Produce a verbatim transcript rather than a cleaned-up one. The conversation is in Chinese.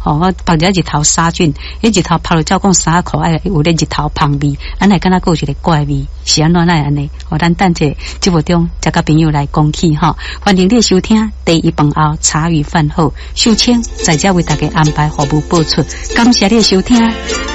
哦，我绑一日头杀菌，迄日头泡了照讲三口，哎，有咧日头芳味，咱来敢若有一个怪味，是安怎来安尼？哦，咱等者节目中再甲朋友来讲起哈。欢迎你收听第一饭后茶余饭后，秀清在这为大家安排服务播出，感谢你的收听。